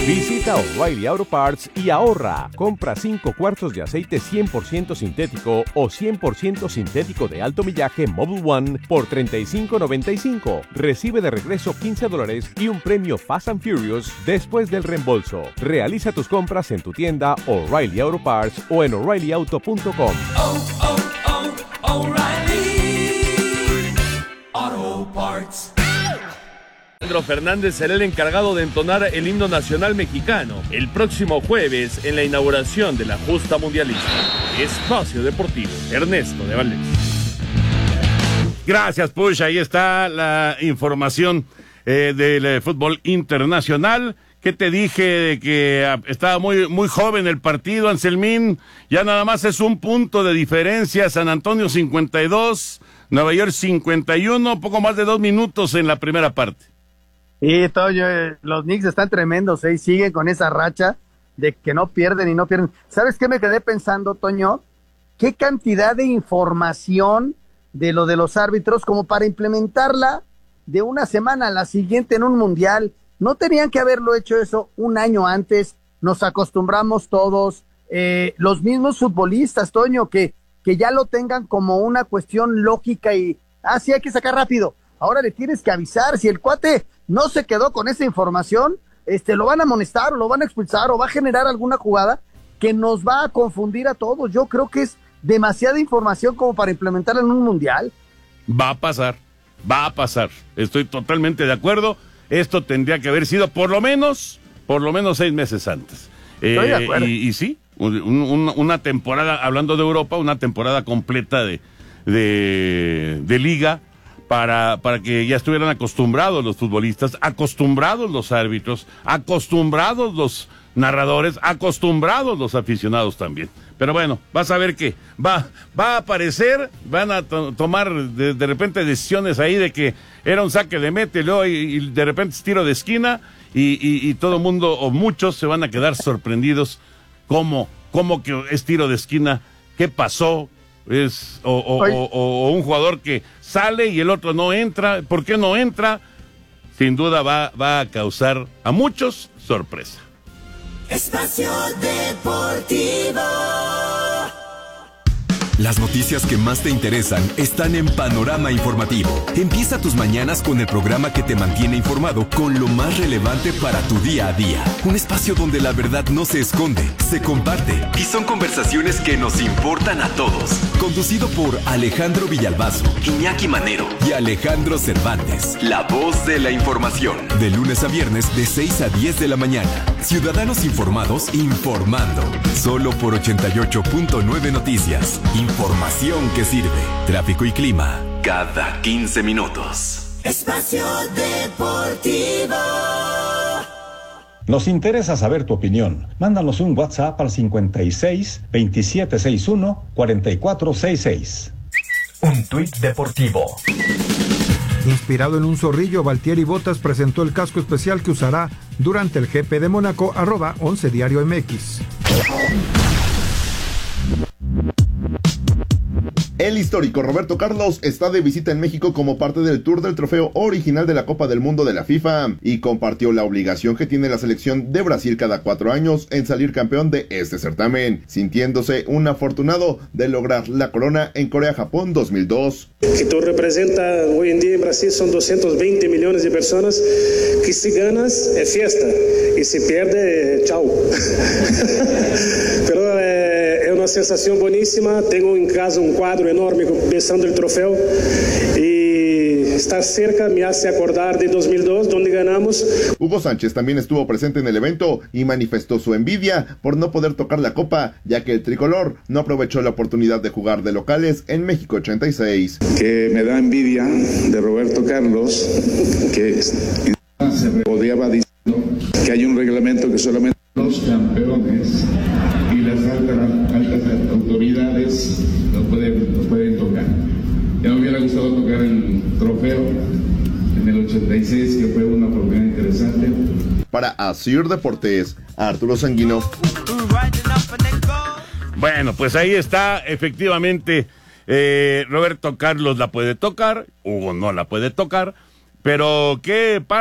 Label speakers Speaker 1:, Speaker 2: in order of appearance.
Speaker 1: Visita O'Reilly Auto Parts y ahorra. Compra 5 cuartos de aceite 100% sintético o 100% sintético de alto millaje Mobil One por $35.95. Recibe de regreso $15 y un premio Fast and Furious después del reembolso. Realiza tus compras en tu tienda O'Reilly Auto Parts o en O'ReillyAuto.com.
Speaker 2: O'Reilly Auto Parts.
Speaker 3: Alejandro Fernández será el encargado de entonar el himno nacional mexicano el próximo jueves en la inauguración de la justa mundialista. Espacio Deportivo, Ernesto de Valdés.
Speaker 4: Gracias, Push. Ahí está la información del fútbol internacional. ¿Qué te dije de que estaba muy joven el partido, Anselmín? Ya nada más es un punto de diferencia. San Antonio 52, Nueva York 51, poco más de 2 minutos en la primera parte.
Speaker 5: Y Toño, los Knicks están tremendos, y siguen con esa racha de que no pierden y no pierden. ¿Sabes qué me quedé pensando, Toño? ¿Qué cantidad de información de lo de los árbitros como para implementarla de una semana a la siguiente en un mundial? No tenían que haberlo hecho eso un año antes. Nos acostumbramos todos, los mismos futbolistas, Toño, que ya lo tengan como una cuestión lógica y, sí, hay que sacar rápido. Ahora le tienes que avisar. Si el cuate no se quedó con esa información, lo van a amonestar o lo van a expulsar o va a generar alguna jugada que nos va a confundir a todos. Yo creo que es demasiada información como para implementarla en un mundial.
Speaker 4: Va a pasar. Estoy totalmente de acuerdo. Esto tendría que haber sido por lo menos 6 meses antes.
Speaker 5: Estoy de acuerdo.
Speaker 4: Y sí, una temporada, hablando de Europa, una temporada completa de liga para que ya estuvieran acostumbrados los futbolistas, acostumbrados los árbitros, acostumbrados los narradores, acostumbrados los aficionados también. Pero bueno, vas a ver que va a aparecer, van a tomar de repente decisiones ahí de que era un saque de meta y de repente es tiro de esquina y todo el mundo o muchos se van a quedar sorprendidos cómo que es tiro de esquina, qué pasó, o un jugador que sale y el otro no entra. ¿Por qué no entra? Sin duda va a causar a muchos sorpresa.
Speaker 2: Espacio Deportivo.
Speaker 6: Las noticias que más te interesan están en Panorama Informativo. Empieza tus mañanas con el programa que te mantiene informado con lo más relevante para tu día a día. Un espacio donde la verdad no se esconde, se comparte y son conversaciones que nos importan a todos. Conducido por Alejandro Villalbazo, Iñaki Manero y Alejandro Cervantes. La voz de la información. De lunes a viernes de 6 a 10 de la mañana. Ciudadanos informados informando. Solo por 88.9 Noticias. Información que sirve. Tráfico y clima cada 15 minutos.
Speaker 2: Espacio Deportivo.
Speaker 7: Nos interesa saber tu opinión. Mándanos un WhatsApp al 56 2761 4466.
Speaker 6: Un tuit deportivo.
Speaker 8: Inspirado en un zorrillo, Valtieri Bottas presentó el casco especial que usará durante el GP de Mónaco, @11 Diario MX.
Speaker 9: El histórico Roberto Carlos está de visita en México como parte del Tour del Trofeo original de la Copa del Mundo de la FIFA y compartió la obligación que tiene la selección de Brasil cada 4 años en salir campeón de este certamen, sintiéndose un afortunado de lograr la corona en Corea-Japón 2002.
Speaker 10: Que tú representas hoy en día en Brasil son 220 millones de personas que si ganas es fiesta y si pierde, chao. Pero es una sensación buenísima. Tengo en casa un cuadro enorme besando el trofeo y estar cerca me hace acordar de 2002 donde ganamos.
Speaker 9: Hugo Sánchez también estuvo presente en el evento y manifestó su envidia por no poder tocar la copa, ya que el tricolor no aprovechó la oportunidad de jugar de locales en México 86.
Speaker 11: Que me da envidia de Roberto Carlos, que se rodeaba diciendo que hay un reglamento que solamente los campeones y las altas autoridades lo pueden tocar. Ya me hubiera gustado tocar el trofeo en el 86, que fue una oportunidad interesante.
Speaker 9: Para Asir Deportes, Arturo Sanguino.
Speaker 4: Bueno, pues ahí está, efectivamente, Roberto Carlos la puede tocar, Hugo no la puede tocar, pero qué